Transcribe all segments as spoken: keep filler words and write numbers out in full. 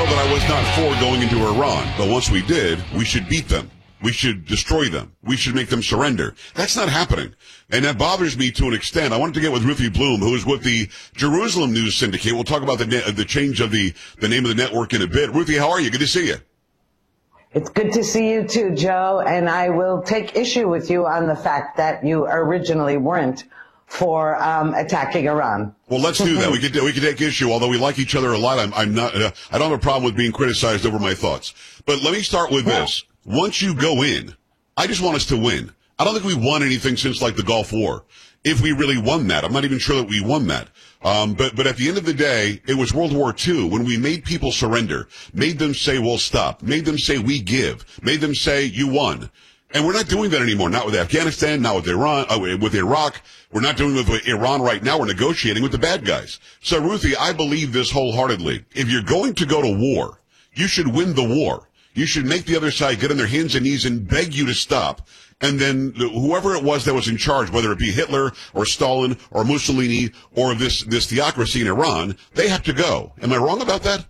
know that I was not for going into Iran, but once we did, we should beat them. We should destroy them. We should make them surrender. That's not happening. And that bothers me to an extent. I wanted to get with Ruthie Bloom, who is with the Jerusalem News Syndicate. We'll talk about the ne- the change of the, the name of the network in a bit. Ruthie, how are you? Good to see you. It's good to see you too, Joe. And I will take issue with you on the fact that you originally weren't for um, attacking Iran. Well, let's do that. We could we could take issue. Although we like each other a lot, I'm, I'm not. Uh, I don't have a problem with being criticized over my thoughts. But let me start with this. Once you go in, I just want us to win. I don't think we won anything since like the Gulf War. If we really won that, I'm not even sure that we won that. Um, but, but at the end of the day, it was World War Two when we made people surrender, made them say, well, stop, made them say, we give, made them say, you won. And we're not doing that anymore. Not with Afghanistan, not with Iran, uh, with Iraq. We're not doing it with Iran right now. We're negotiating with the bad guys. So, Ruthie, I believe this wholeheartedly. If you're going to go to war, you should win the war. You should make the other side get on their hands and knees and beg you to stop. And then whoever it was that was in charge, whether it be Hitler or Stalin or Mussolini or this, this theocracy in Iran, they have to go. Am I wrong about that?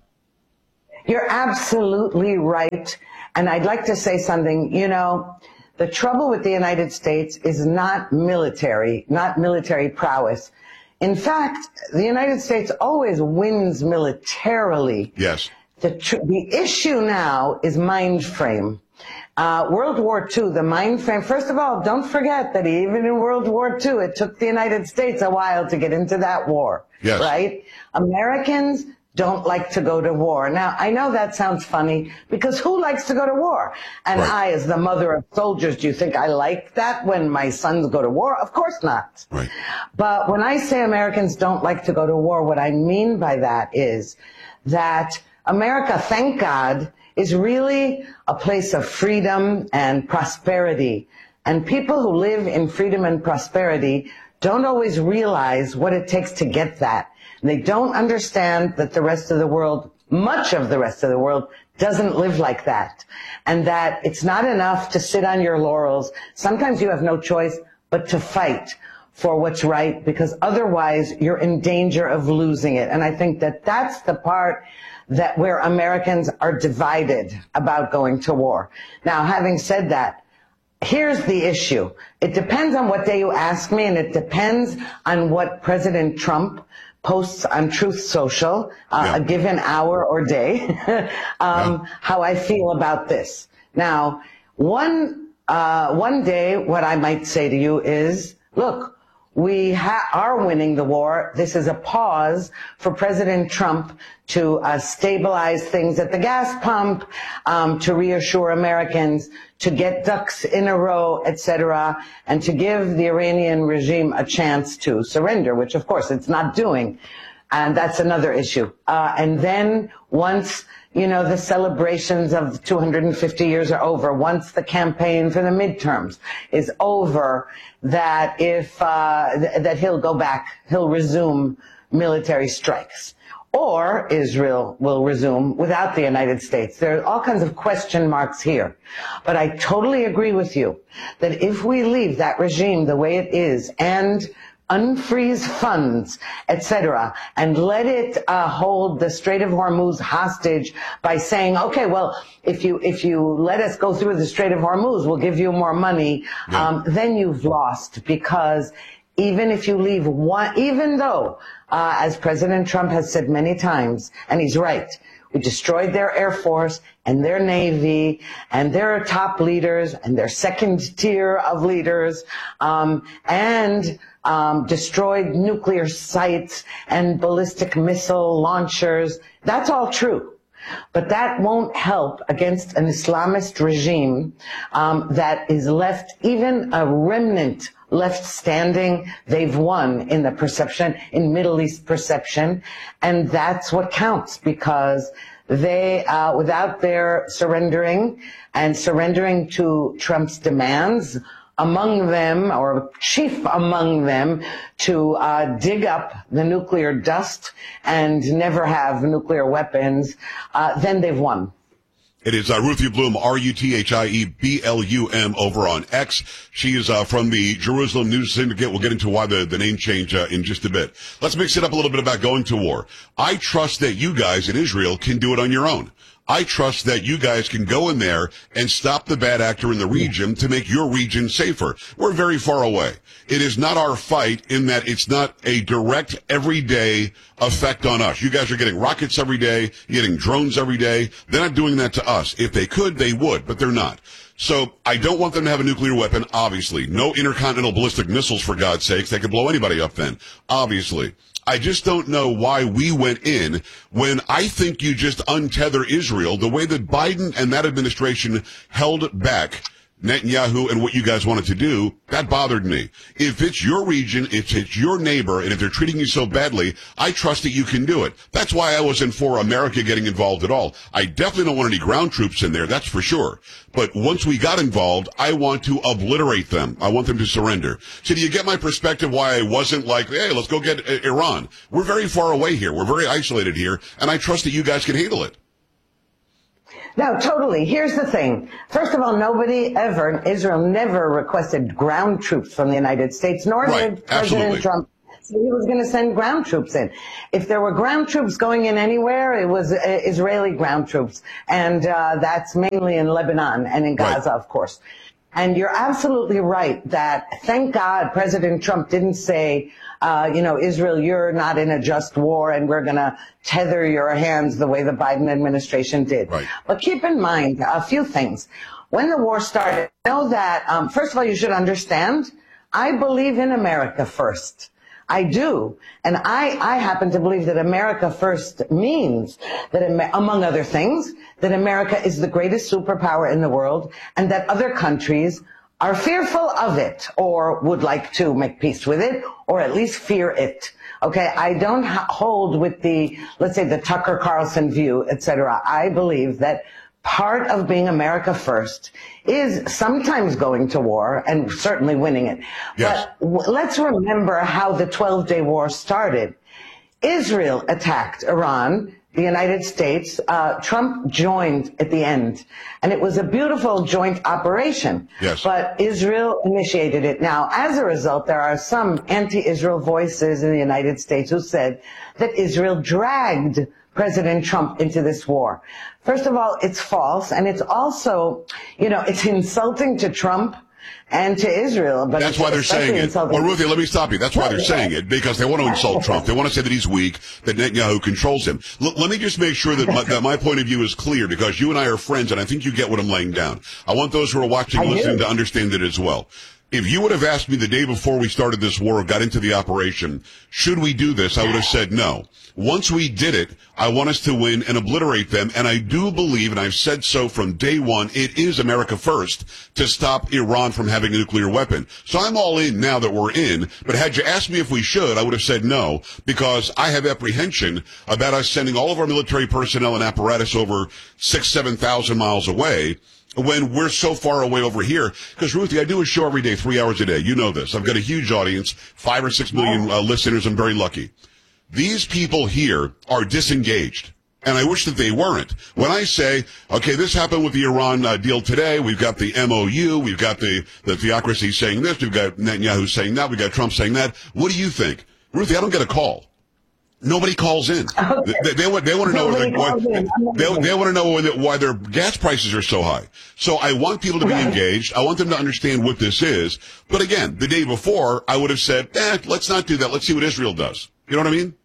You're absolutely right. And I'd like to say something. You know, the trouble with the United States is not military, not military prowess. In fact, the United States always wins militarily. Yes. The, tr- the issue now is mind frame. Uh, World War Two, the mind frame. First of all, don't forget that even in World War Two, it took the United States a while to get into that war. Yes. Right? Americans don't like to go to war. Now, I know that sounds funny because who likes to go to war? And right. I, as the mother of soldiers, do you think I like that when my sons go to war? Of course not. Right. But when I say Americans don't like to go to war, what I mean by that is that America, thank God, is really a place of freedom and prosperity. And people who live in freedom and prosperity don't always realize what it takes to get that. They don't understand that the rest of the world, much of the rest of the world, doesn't live like that. And that it's not enough to sit on your laurels. Sometimes you have no choice but to fight for what's right, because otherwise you're in danger of losing it. And I think that that's the part that where Americans are divided about going to war. Now, having said that, here's the issue. It depends on what day you ask me, and it depends on what President Trump posts on Truth Social, uh, yeah. a given hour or day, um, yeah. how I feel about this. Now, one, uh, one day, what I might say to you is, look, we ha- are winning the war. This is a pause for President Trump to uh, stabilize things at the gas pump, um, to reassure Americans, to get ducks in a row, et cetera, and to give the Iranian regime a chance to surrender, which, of course, it's not doing. And that's another issue. Uh, and then once, you know, the celebrations of two hundred fifty years are over, once the campaign for the midterms is over, that if, uh, th- that he'll go back, he'll resume military strikes. Or Israel will resume without the United States. There are all kinds of question marks here. But I totally agree with you that if we leave that regime the way it is and unfreeze funds, et cetera, and let it uh, hold the Strait of Hormuz hostage by saying, okay, well, if you if you let us go through the Strait of Hormuz, we'll give you more money, yeah. um, then you've lost, because even if you leave one, even though, uh, as President Trump has said many times, and he's right, we destroyed their Air Force and their Navy and their top leaders and their second tier of leaders, um, and um, destroyed nuclear sites and ballistic missile launchers. That's all true. But that won't help against an Islamist regime um, that is left, even a remnant left standing. They've won in the perception, in Middle East perception, and that's what counts, because they, uh, without their surrendering and surrendering to Trump's demands, among them, or chief among them, to uh, dig up the nuclear dust and never have nuclear weapons, uh, then they've won. It is uh, Ruthie Bloom, R U T H I E B L U M, over on X. She is uh, from the Jerusalem News Syndicate. We'll get into why the, the name change uh, in just a bit. Let's mix it up a little bit about going to war. I trust that you guys in Israel can do it on your own. I trust that you guys can go in there and stop the bad actor in the region to make your region safer. We're very far away. It is not our fight in that it's not a direct, everyday effect on us. You guys are getting rockets every day, you're getting drones every day. They're not doing that to us. If they could, they would, but they're not. So I don't want them to have a nuclear weapon, obviously. No intercontinental ballistic missiles, for God's sakes. They could blow anybody up then, obviously. I just don't know why we went in when I think you just untether Israel the way that Biden and that administration held back Netanyahu and what you guys wanted to do. That bothered me. If it's your region, if it's your neighbor, and if they're treating you so badly, I trust that you can do it. That's why I wasn't for America getting involved at all. I definitely don't want any ground troops in there, that's for sure. But once we got involved, I want to obliterate them. I want them to surrender. So do you get my perspective why I wasn't like, hey, let's go get uh, Iran? We're very far away here. We're very isolated here, and I trust that you guys can handle it. No, totally. Here's the thing. First of all, nobody ever, Israel never requested ground troops from the United States, nor Right, did President absolutely. Trump. So he was going to send ground troops in. If there were ground troops going in anywhere, it was uh, Israeli ground troops. And uh, that's mainly in Lebanon and in Gaza, Right. of course. And you're absolutely right that, thank God, President Trump didn't say, uh, you know, Israel, you're not in a just war and we're going to tether your hands the way the Biden administration did. Right. But keep in mind a few things. When the war started, know that, um, first of all, you should understand, I believe in America first. I do. And I, I happen to believe that America first means that, among other things, that America is the greatest superpower in the world and that other countries are fearful of it or would like to make peace with it or at least fear it. Okay, I don't ha- hold with the, let's say, the Tucker Carlson view, et cetera. I believe that part of being America first is sometimes going to war and certainly winning it. Yes. But w- let's remember how the twelve-day war started. Israel attacked Iran, the United States. Uh, Trump joined at the end. And it was a beautiful joint operation. Yes. But Israel initiated it. Now, as a result, there are some anti-Israel voices in the United States who said that Israel dragged President Trump into this war. First of all, it's false, and it's also, you know, it's insulting to Trump and to Israel. But That's why they're saying it. Well, Ruthie, let me stop you. That's why they're saying it, because they want to insult Trump. They want to say that he's weak, that Netanyahu controls him. L- let me just make sure that my, that my point of view is clear, because you and I are friends, and I think you get what I'm laying down. I want those who are watching and listening to understand it as well. If you would have asked me the day before we started this war or got into the operation, should we do this, I would have said no. Once we did it, I want us to win and obliterate them. And I do believe, and I've said so from day one, it is America first to stop Iran from having a nuclear weapon. So I'm all in now that we're in. But had you asked me if we should, I would have said no, because I have apprehension about us sending all of our military personnel and apparatus over six, seven thousand miles away when we're so far away over here. Because, Ruthie, I do a show every day, three hours a day. You know this. I've got a huge audience, five or six million uh, listeners. I'm very lucky. These people here are disengaged, and I wish that they weren't. When I say, okay, this happened with the Iran uh, deal today, we've got the M O U, we've got the, the theocracy saying this, we've got Netanyahu saying that, we've got Trump saying that. What do you think? Ruthie, I don't get a call. Nobody calls in. Okay. They, they, want, they want to know Nobody why, calls in. they, they want to know why, why their gas prices are so high. So I want people to be Right. engaged. I want them to understand what this is. But again, the day before, I would have said, eh, let's not do that. Let's see what Israel does. You know what I mean?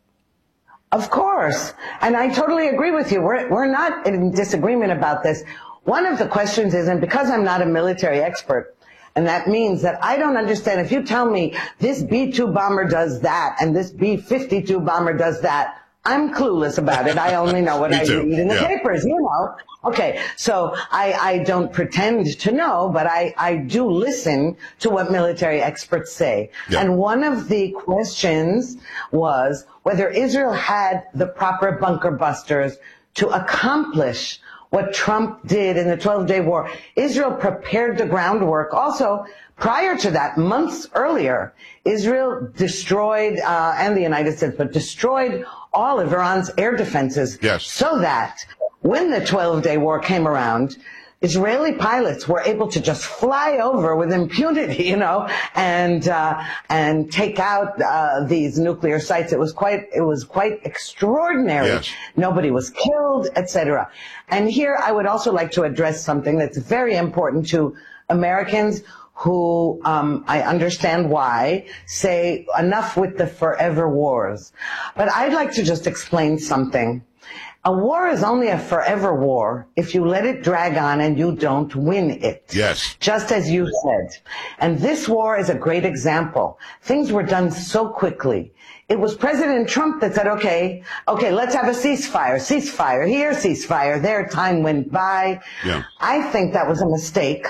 Of course. And I totally agree with you. We're, we're not in disagreement about this. One of the questions is, and because I'm not a military expert, and that means that I don't understand, if you tell me this B two bomber does that and this B fifty-two bomber does that, I'm clueless about it. I only know what Me I too. read in the Yeah. papers, you know. Okay, so I, I don't pretend to know, but I, I do listen to what military experts say. Yeah. And one of the questions was whether Israel had the proper bunker busters to accomplish what Trump did in the twelve-day war. Israel prepared the groundwork. Also, prior to that, months earlier, Israel destroyed, uh, and the United States, but destroyed all of Iran's air defenses. Yes. So that when the twelve-day war came around, Israeli pilots were able to just fly over with impunity, you know, and uh, and take out uh, these nuclear sites. It was quite it was quite extraordinary. Yes. Nobody was killed, et cetera. And here I would also like to address something that's very important to Americans who, um, I understand why, say enough with the forever wars. But I'd like to just explain something. A war is only a forever war if you let it drag on and you don't win it. Yes. Just as you said. And this war is a great example. Things were done so quickly. It was President Trump that said, okay, okay, let's have a ceasefire, ceasefire here, ceasefire there. Time went by. Yeah. I think that was a mistake.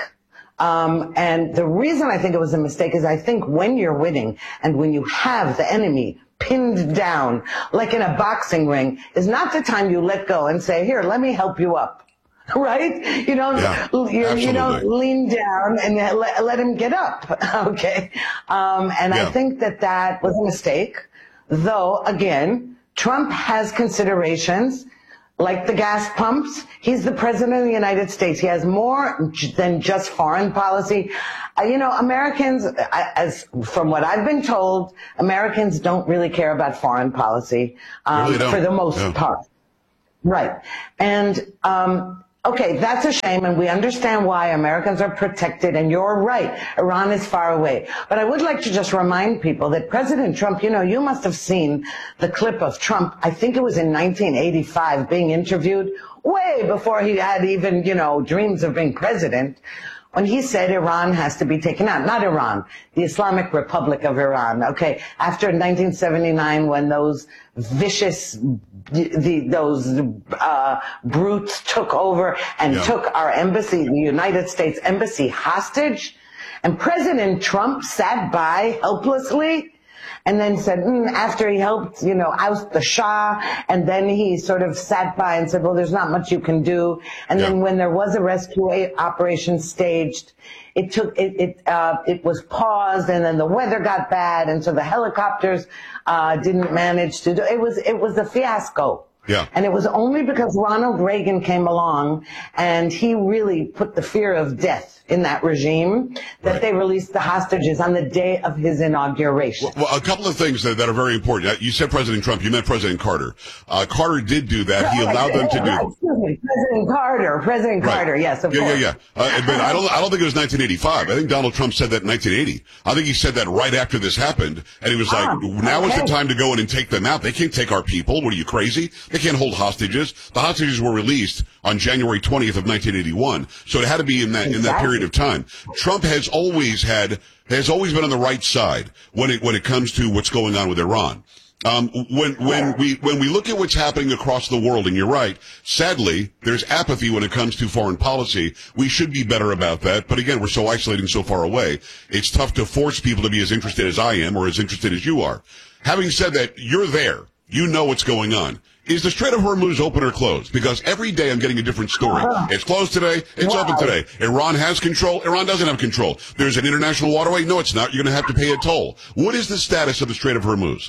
Um, and the reason I think it was a mistake is I think when you're winning and when you have the enemy pinned down, like in a boxing ring, is not the time you let go and say, here, let me help you up. Right? You don't, Yeah, you, you don't lean down and let, let him get up. Okay. Um, and yeah. I think that that was a mistake. Though, again, Trump has considerations like the gas pumps. He's the president of the United States. He has more than just foreign policy. Uh, you know, Americans, as from what I've been told, Americans don't really care about foreign policy um, really for the most yeah. part. Right. And, um, okay, that's a shame, and we understand why Americans are protected, and you're right, Iran is far away. But I would like to just remind people that President Trump, you know, you must have seen the clip of Trump, I think it was in nineteen eighty-five, being interviewed way before he had even, you know, dreams of being president, when he said Iran has to be taken out. Not Iran, the Islamic Republic of Iran, okay? After nineteen seventy-nine, when those vicious, the, those uh, brutes took over and yeah. took our embassy, the United States Embassy, hostage, and President Trump sat by helplessly and then said, mm, after he helped, you know, oust the Shah, and then he sort of sat by and said, well, there's not much you can do. And yeah. then when there was a rescue operation staged, it took, it, it, uh, it was paused, and then the weather got bad, and so the helicopters, uh, didn't manage to do, it was, it was a fiasco. Yeah. And it was only because Ronald Reagan came along and he really put the fear of death in that regime that right. they released the hostages on the day of his inauguration. Well, well, a couple of things that, that are very important. You said President Trump, you meant President Carter. Uh, Carter did do that. He allowed them to do. Excuse me, President Carter. President right. Carter, yes, of yeah, course. Yeah, yeah, uh, but I don't, I don't think it was nineteen eighty-five. I think Donald Trump said that in nineteen eighty. I think he said that right after this happened, and he was like, ah, now okay. is the time to go in and take them out. They can't take our people. What are you, crazy? They can't hold hostages. The hostages were released on January twentieth of nineteen eighty-one, so it had to be in that, exactly. in that period of time. Trump has always had, has always been on the right side when it, when it comes to what's going on with Iran. Um, when, when we, when we look at what's happening across the world, and you're right, sadly, there's apathy when it comes to foreign policy. We should be better about that. But again, we're so isolated and so far away. It's tough to force people to be as interested as I am or as interested as you are. Having said that, you're there. You know what's going on. Is the Strait of Hormuz open or closed? Because every day I'm getting a different story. It's closed today. It's wow. open today. Iran has control. Iran doesn't have control. There's an international waterway. No, it's not. You're going to have to pay a toll. What is the status of the Strait of Hormuz?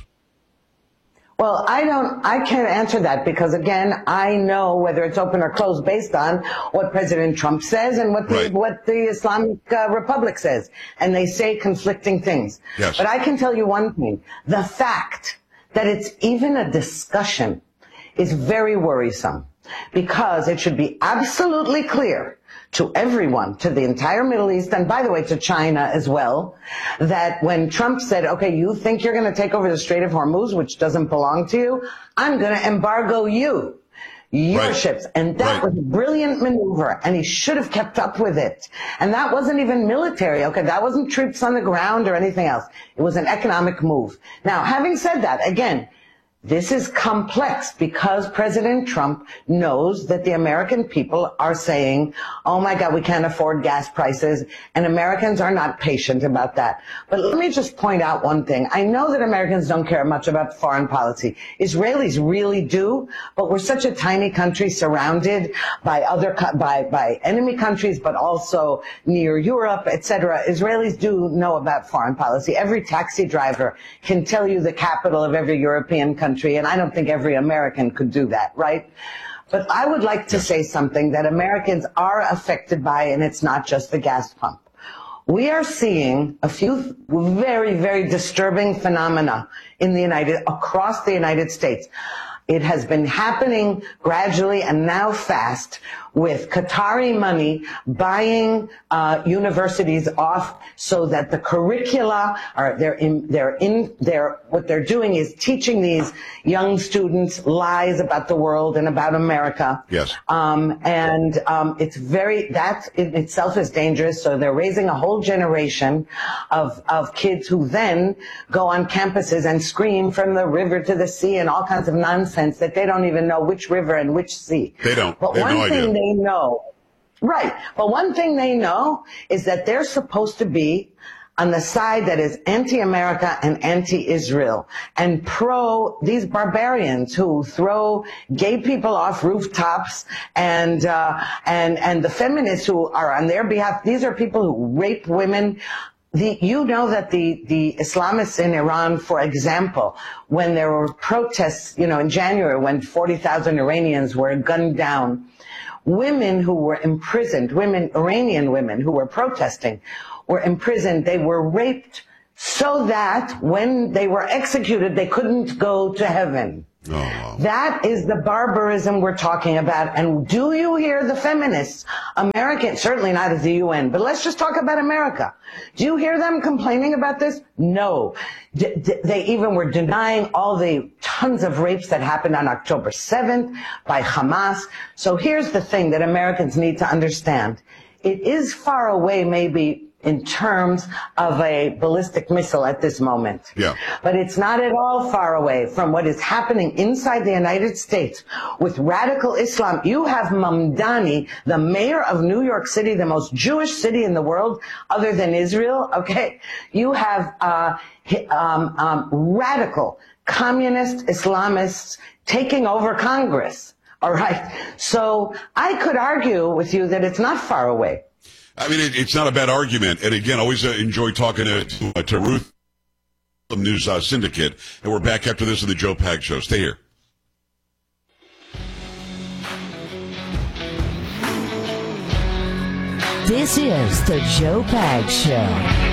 Well, I don't, I can't answer that because, again, I know whether it's open or closed based on what President Trump says and what the, right. what the Islamic uh, Republic says. And they say conflicting things. Yes. But I can tell you one thing. The fact that it's even a discussion is very worrisome, because it should be absolutely clear to everyone, to the entire Middle East, and by the way, to China as well, that when Trump said, okay, you think you're going to take over the Strait of Hormuz, which doesn't belong to you, I'm going to embargo you, your right. ships. And that right. was a brilliant maneuver, and he should have kept up with it. And that wasn't even military, okay? That wasn't troops on the ground or anything else. It was an economic move. Now, having said that, again, this is complex because President Trump knows that the American people are saying, oh my God, we can't afford gas prices, and Americans are not patient about that. But let me just point out one thing. I know that Americans don't care much about foreign policy. Israelis really do, but we're such a tiny country surrounded by other, by, by enemy countries, but also near Europe, et cetera. Israelis do know about foreign policy. Every taxi driver can tell you the capital of every European country. And I don't think every American could do that, right? But I would like to say something that Americans are affected by, and it's not just the gas pump. We are seeing a few very, very disturbing phenomena in the United, across the United States. It has been happening gradually and now fast with Qatari money buying uh, universities off so that the curricula are they're in they're in they're what they're doing is teaching these young students lies about the world and about America. Yes. Um, and um, it's very that in itself is dangerous. So they're raising a whole generation of of kids who then go on campuses and scream from the river to the sea and all kinds of nonsense that they don't even know which river and which sea. They don't. But They have one no thing idea. they know, right? But one thing they know is that they're supposed to be on the side that is anti-America and anti-Israel and pro these barbarians who throw gay people off rooftops and uh, and and the feminists who are on their behalf. These are people who rape women. The, you know that the, the Islamists in Iran, for example, when there were protests, you know, in January when forty thousand Iranians were gunned down, women who were imprisoned, women, Iranian women who were protesting, were imprisoned. They were raped so that when they were executed, they couldn't go to heaven. Oh, wow. That is the barbarism we're talking about. And do you hear the feminists, American, certainly not at the U N, but let's just talk about America. Do you hear them complaining about this? No. D- d- they even were denying all the tons of rapes that happened on October seventh by Hamas. So here's the thing that Americans need to understand. It is far away, maybe, in terms of a ballistic missile at this moment. Yeah. But it's not at all far away from what is happening inside the United States with radical Islam. You have Mamdani, the mayor of New York City, the most Jewish city in the world other than Israel. Okay. You have uh, um, um, radical communist Islamists taking over Congress. All right. So I could argue with you that it's not far away. I mean, it, it's not a bad argument. And again, always uh, enjoy talking to, to, uh, to Ruth from News uh, Syndicate. And we're back after this in the Joe Pag Show. Stay here. This is the Joe Pag Show.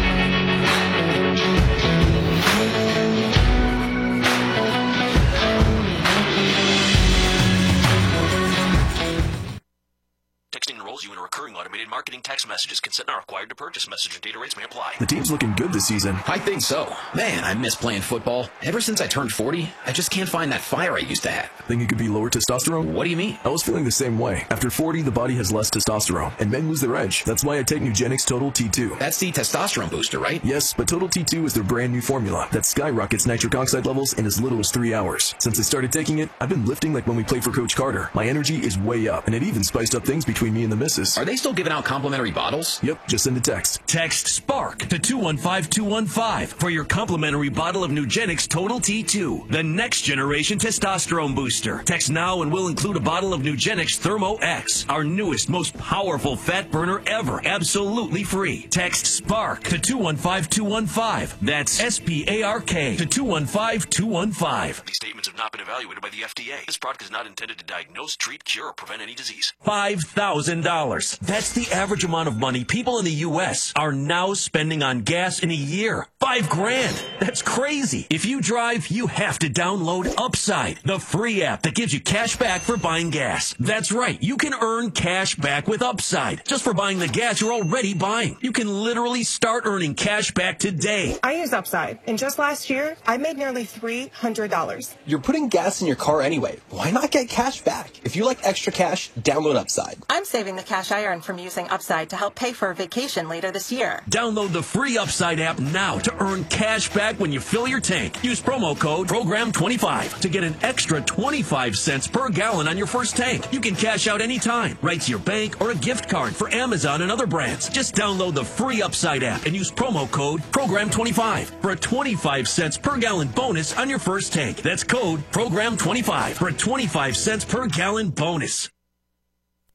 You in a recurring automated marketing text messages. Consent not required to purchase. Message and data rates may apply. The team's looking good this season. I think so. Man, I miss playing football. Ever since I turned forty, I just can't find that fire I used to have. Think it could be lower testosterone? What do you mean? I was feeling the same way. After forty, the body has less testosterone, and men lose their edge. That's why I take Nugenix Total T two. That's the testosterone booster, right? Yes, but Total T two is their brand new formula that skyrockets nitric oxide levels in as little as three hours. Since I started taking it, I've been lifting like when we played for Coach Carter. My energy is way up, and it even spiced up things between me and the missus. Are they still giving out complimentary bottles? Yep, just send a text. Text SPARK to two one five two one five for your complimentary bottle of Nugenix Total T two, the next generation testosterone booster. Text now and we'll include a bottle of Nugenix Thermo X, our newest, most powerful fat burner ever, absolutely free. Text SPARK to two one five two one five. That's S P A R K to two one five two one five. These statements have not been evaluated by the F D A. This product is not intended to diagnose, treat, cure, or prevent any disease. five thousand dollars. That's the average amount of money people in the U S are now spending on gas in a year. Five grand. That's crazy. If you drive, you have to download Upside, the free app that gives you cash back for buying gas. That's right. You can earn cash back with Upside just for buying the gas you're already buying. You can literally start earning cash back today. I use Upside, and just last year, I made nearly three hundred dollars. You're putting gas in your car anyway. Why not get cash back? If you like extra cash, download Upside. I'm saving the cash I earn from using Upside to help pay for a vacation later this year. Download the free Upside app now to earn cash back when you fill your tank. Use promo code program twenty-five to get an extra twenty-five cents per gallon on your first tank. You can cash out anytime, right to your bank or a gift card for Amazon and other brands. Just download the free Upside app and use promo code program twenty-five for a twenty-five cents per gallon bonus on your first tank. That's code program twenty-five for a twenty-five cents per gallon bonus.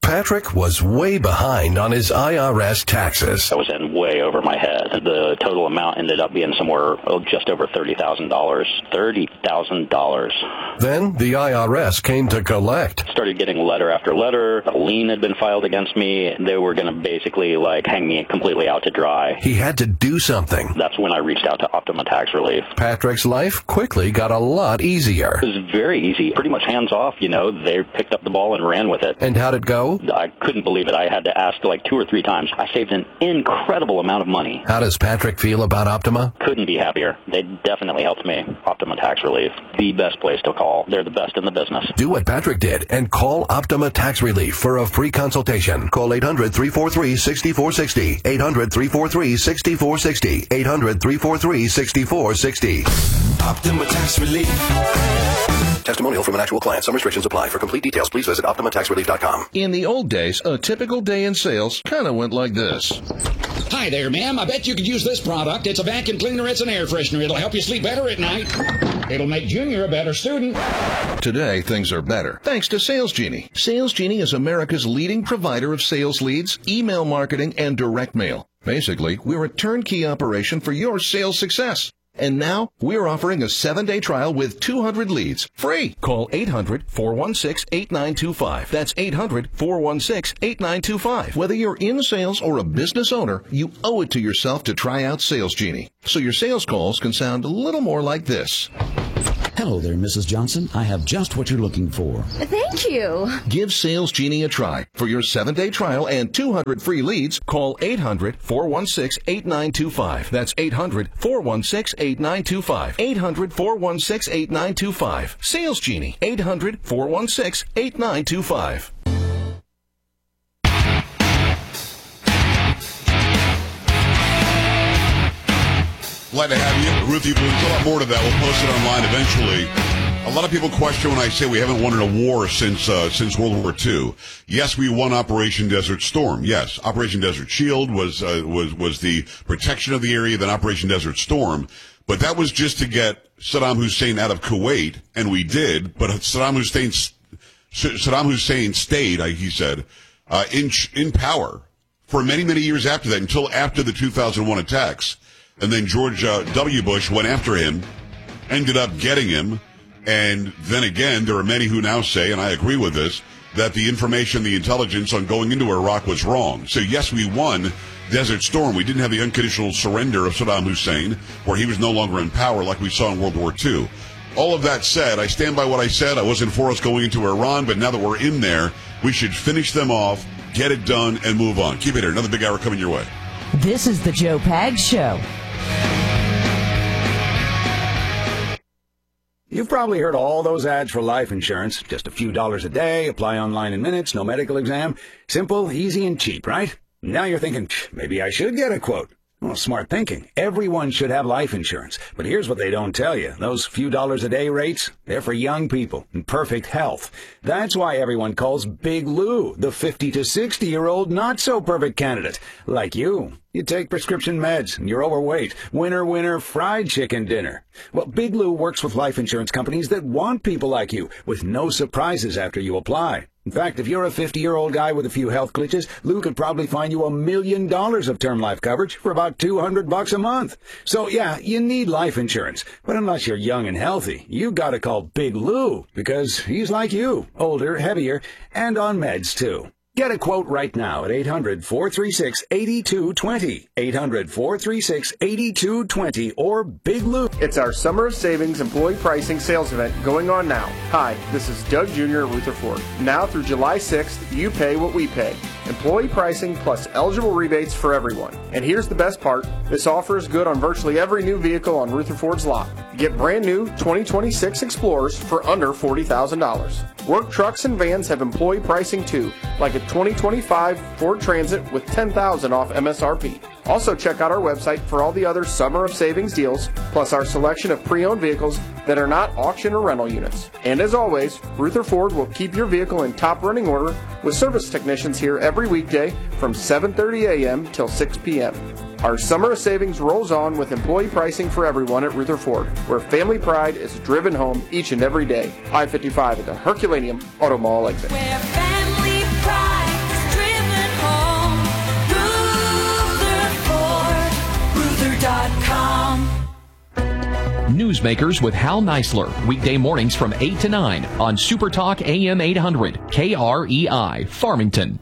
Patrick was way behind on his I R S taxes. I was in way over my head. The total amount ended up being somewhere oh, just over thirty thousand dollars. thirty thousand dollars. Then the I R S came to collect. Started getting letter after letter. A lien had been filed against me. They were going to basically like hang me completely out to dry. He had to do something. That's when I reached out to Optima Tax Relief. Patrick's life quickly got a lot easier. It was very easy. Pretty much hands off, you know. They picked up the ball and ran with it. And how'd it go? I couldn't believe it. I had to ask like two or three times. I saved an incredible amount of money. How does Patrick feel about Optima? Couldn't be happier. They definitely helped me. Optima Tax Relief. The best place to call. They're the best in the business. Do what Patrick did and call Optima Tax Relief for a free consultation. Call eight hundred, three four three, six four six zero. eight hundred, three four three, six four six zero. eight hundred, three four three, six four six zero. Optima Tax Relief. Testimonial from an actual client. Some restrictions apply. For complete details, please visit optima tax relief dot com. In the old days, a typical day in sales kind of went like this. Hi there, ma'am. I bet you could use this product. It's a vacuum cleaner. It's an air freshener. It'll help you sleep better at night. It'll make Junior a better student. Today, things are better, thanks to Sales Genie. Sales Genie is America's leading provider of sales leads, email marketing, and direct mail. Basically, we're a turnkey operation for your sales success. And now, we're offering a seven-day trial with two hundred leads, free. Call eight hundred, four one six, eight nine two five. That's eight hundred, four one six, eight nine two five. Whether you're in sales or a business owner, you owe it to yourself to try out Sales Genie, so your sales calls can sound a little more like this. Hello there, Missus Johnson. I have just what you're looking for. Thank you. Give Sales Genie a try. For your seven-day trial and two hundred free leads, call eight hundred, four one six, eight nine two five. That's eight hundred, four one six, eight nine two five. eight hundred, four one six, eight nine two five. Sales Genie. eight hundred, four one six, eight nine two five. Glad to have you. Ruthie, there's a lot more to that. We'll post it online eventually. A lot of people question when I say we haven't won a war since uh, since World War Two. Yes, we won Operation Desert Storm. Yes, Operation Desert Shield was uh, was was the protection of the area, then Operation Desert Storm. But that was just to get Saddam Hussein out of Kuwait, and we did. But Saddam Hussein Saddam Hussein stayed, he said, uh, in in power for many many years after that, until after the two thousand one attacks. And then George uh, W. Bush went after him, ended up getting him. And then again, there are many who now say, and I agree with this, that the information, the intelligence on going into Iraq was wrong. So yes, we won Desert Storm. We didn't have the unconditional surrender of Saddam Hussein, where he was no longer in power like we saw in World War Two. All of that said, I stand by what I said. I wasn't for us going into Iran, but now that we're in there, we should finish them off, get it done, and move on. Keep it here. Another big hour coming your way. This is the Joe Pags Show. You've probably heard all those ads for life insurance. Just a few dollars a day, apply online in minutes, no medical exam. Simple, easy, and cheap, right? Now you're thinking, maybe I should get a quote. Well, smart thinking. Everyone should have life insurance. But here's what they don't tell you. Those few dollars a day rates, they're for young people in perfect health. That's why everyone calls Big Lou the fifty to sixty-year-old not-so-perfect candidate. Like you. You take prescription meds, and you're overweight. Winner, winner, fried chicken dinner. Well, Big Lou works with life insurance companies that want people like you, with no surprises after you apply. In fact, if you're a fifty-year-old guy with a few health glitches, Lou could probably find you a million dollars of term life coverage for about two hundred bucks a month. So yeah, you need life insurance. But unless you're young and healthy, you gotta call Big Lou, because he's like you, older, heavier, and on meds too. Get a quote right now at eight hundred, four three six, eight two two zero, eight hundred, four three six, eight two two zero, or Big Lou. It's our Summer of Savings Employee Pricing Sales Event going on now. Hi, this is Doug Junior at Rutherford. Now through July sixth, you pay what we pay. Employee pricing plus eligible rebates for everyone. And here's the best part. This offer is good on virtually every new vehicle on Rutherford's lot. Get brand new twenty twenty-six Explorers for under forty thousand dollars. Work trucks and vans have employee pricing too, like a twenty twenty-five Ford Transit with ten thousand dollars off M S R P. Also check out our website for all the other Summer of Savings deals, plus our selection of pre-owned vehicles that are not auction or rental units. And as always, Rutherford will keep your vehicle in top running order with service technicians here every weekday from seven thirty a.m. till six p.m. Our Summer of Savings rolls on with employee pricing for everyone at Rutherford, where family pride is driven home each and every day. I fifty-five at the Herculaneum Auto Mall Lakeville. Where family pride dot com. Newsmakers with Hal Neisler, weekday mornings from eight to nine on Super Talk A M eight hundred, K R E I, Farmington.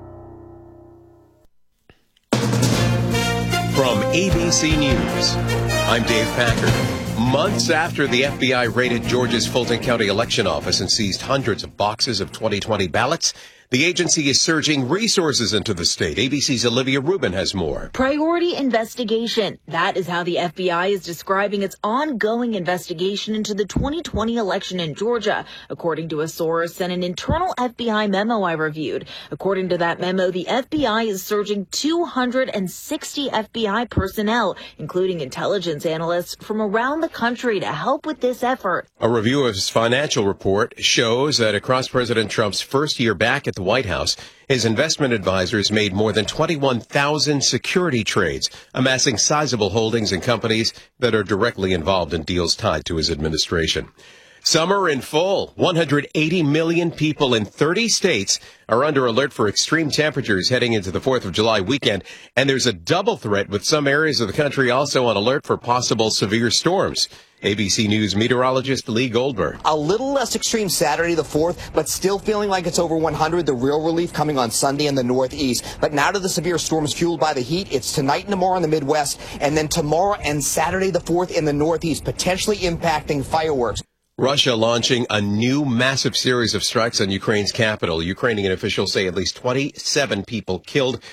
From A B C News, I'm Dave Packard. Months after the F B I raided Georgia's Fulton County election office and seized hundreds of boxes of twenty twenty ballots, the agency is surging resources into the state. A B C's Olivia Rubin has more. Priority investigation. That is how the F B I is describing its ongoing investigation into the twenty twenty election in Georgia, according to a source and an internal F B I memo I reviewed. According to that memo, the F B I is surging two hundred sixty F B I personnel, including intelligence analysts from around the country, to help with this effort. A review of his financial report shows that across President Trump's first year back at the White House, his investment advisors made more than twenty-one thousand security trades, amassing sizable holdings in companies that are directly involved in deals tied to his administration. Summer in full. one hundred eighty million people in thirty states are under alert for extreme temperatures heading into the fourth of July weekend. And there's a double threat with some areas of the country also on alert for possible severe storms. A B C News meteorologist Lee Goldberg. A little less extreme Saturday the fourth, but still feeling like it's over one hundred. The real relief coming on Sunday in the Northeast. But now to the severe storms fueled by the heat. It's tonight and tomorrow in the Midwest, and then tomorrow and Saturday the fourth in the Northeast, potentially impacting fireworks. Russia launching a new massive series of strikes on Ukraine's capital. Ukrainian officials say at least twenty-seven people killed